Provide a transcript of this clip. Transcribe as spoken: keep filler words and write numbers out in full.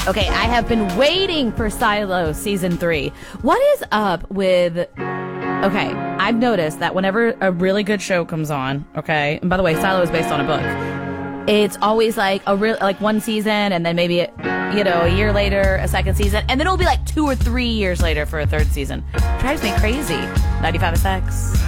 Okay, I have been waiting for Silo season three. What is up with... Okay, I've noticed that whenever a really good show comes on, okay, and by the way, Silo is based on a book, it's always like a real, like one season, and then maybe, you know, a year later, a second season, and then it'll be like two or three years later for a third season. Drives me crazy. ninety-five S X.